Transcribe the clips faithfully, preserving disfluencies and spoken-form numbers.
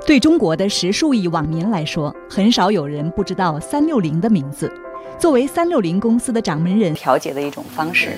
对中国的十数亿网民来说，很少有人不知道三六零的名字。作为三六零公司的掌门人， 调节的一种方式。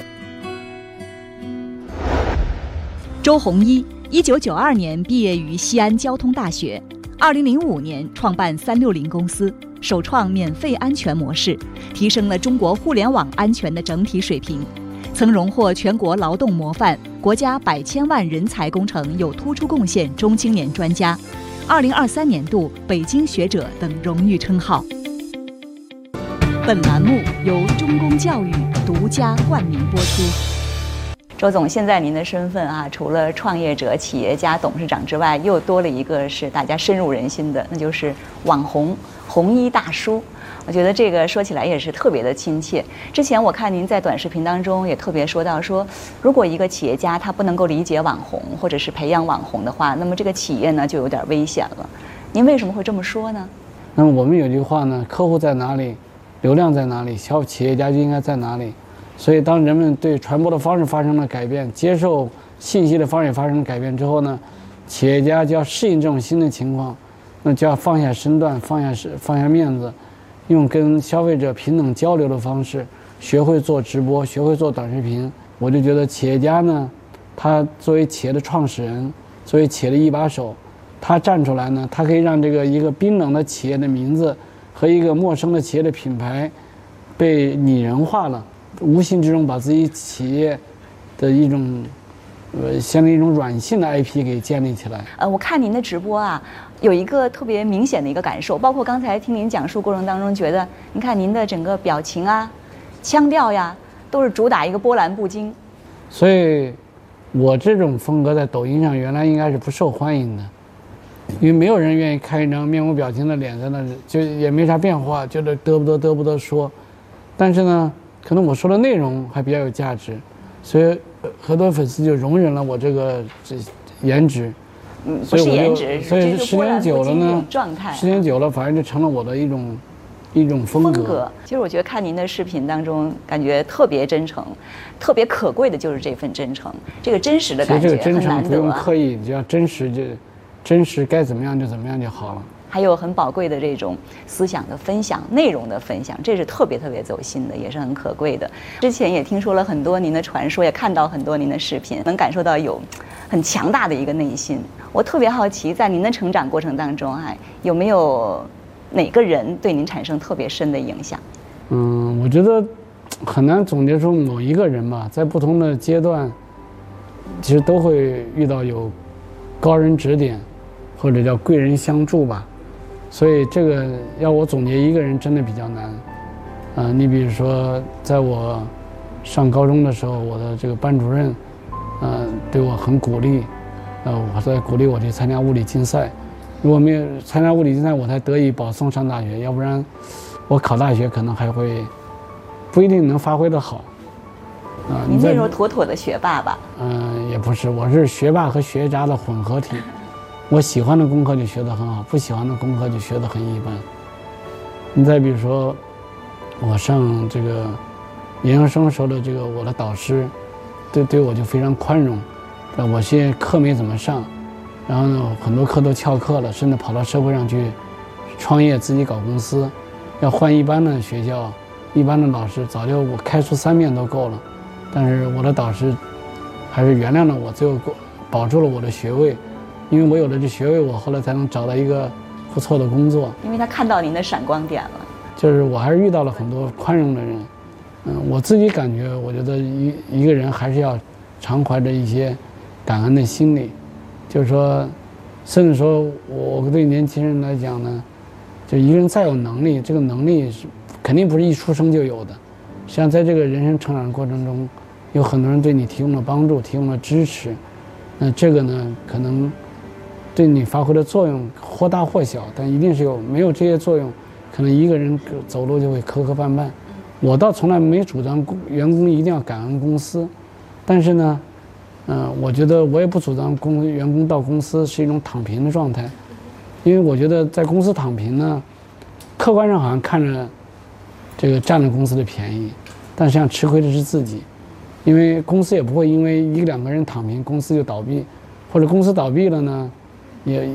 周鸿祎，一九九二年毕业于西安交通大学，二零零五年创办三六零公司，首创免费安全模式，提升了中国互联网安全的整体水平，曾荣获全国劳动模范、国家百千万人才工程有突出贡献中青年专家、二零二三年度北京学者等荣誉称号。本栏目由中公教育独家冠名播出。 周总，现在您的身份啊，除了创业者、企业家、董事长之外，又多了一个是大家深入人心的，那就是网红红衣大叔。我觉得这个说起来也是特别的亲切。之前我看您在短视频当中也特别说到说，如果一个企业家他不能够理解网红或者是培养网红的话，那么这个企业呢就有点危险了。您为什么会这么说呢？ 那么我们有句话呢，客户在哪里，流量在哪里，小企业家就应该在哪里。所以当人们对传播的方式发生了改变，接受信息的方式发生了改变之后呢，企业家就要适应这种新的情况，那就要放下身段，放下放下面子，用跟消费者平等交流的方式，学会做直播，学会做短视频。我就觉得企业家呢，他作为企业的创始人，作为企业的一把手，他站出来呢，他可以让这个一个冰冷的企业的名字和一个陌生的企业的品牌被拟人化了，无形之中把自己企业的一种呃相当于一种软性的 I P 给建立起来。 呃，我看您的直播啊，有一个特别明显的一个感受，包括刚才听您讲述过程当中，觉得您看您的整个表情啊、腔调呀，都是主打一个波澜不惊。 所以，我这种风格在抖音上原来应该是不受欢迎的，因为没有人愿意看一张面无表情的脸在那，就也没啥变化，就是嘚不嘚嘚不嘚说。但是呢，可能我说的内容还比较有价值，所以很多粉丝就容忍了我这个这颜值。 嗯，不是颜值， 所以时间久了呢， 状态时间久了，反而就成了我的一种一种风格。 风格。其实我觉得看您的视频当中，感觉特别真诚，特别可贵的就是这份真诚，这个真实的感觉很难得啊。 其实这个真诚不用刻意，只要真实就真实，该怎么样就怎么样就好了。 还有很宝贵的这种思想的分享、内容的分享，这是特别特别走心的，也是很可贵的。之前也听说了很多您的传说，也看到很多您的视频，能感受到有很强大的一个内心。我特别好奇，在您的成长过程当中，哎，有没有哪个人对您产生特别深的影响？ 嗯，我觉得很难总结出某一个人吧，在不同的阶段，其实都会遇到有高人指点，或者叫贵人相助吧。所以这个要我总结一个人真的比较难，呃，你比如说，在我上高中的时候，我的这个班主任，呃，对我很鼓励，呃，我在鼓励我去参加物理竞赛，如果没有参加物理竞赛，我才得以保送上大学，要不然我考大学可能还会不一定能发挥得好。 啊、呃，您那时候妥妥的学霸吧？ 嗯、呃，也不是，我是学霸和学渣的混合体。我喜欢的功课就学得很好，不喜欢的功课就学得很一般。你再比如说，我上这个研究生时候的这个我的导师，对对我就非常宽容。呃，我现在课没怎么上，然后呢，很多课都翘课了，甚至跑到社会上去创业，自己搞公司。要换一般的学校，一般的老师，早就我开出三遍都够了。但是我的导师还是原谅了我，最后保住了我的学位。因为我有了这学位，我后来才能找到一个不错的工作。 因为他看到您的闪光点了。 就是我还是遇到了很多宽容的人。嗯，我自己感觉，我觉得一一个人还是要常怀着一些感恩的心理。就是说，甚至说我对年轻人来讲呢，就一个人再有能力，这个能力是肯定不是一出生就有的。实际上，在这个人生成长过程中，有很多人对你提供了帮助，提供了支持。那这个呢，可能对你发挥的作用或大或小，但一定是有。没有这些作用，可能一个人走路就会磕磕绊绊。我倒从来没主张员工一定要感恩公司，但是呢，嗯、呃，我觉得我也不主张公员工到公司是一种躺平的状态，因为我觉得在公司躺平呢，客观上好像看着这个占了公司的便宜，但实际上吃亏的是自己，因为公司也不会因为一两个人躺平，公司就倒闭，或者公司倒闭了呢，也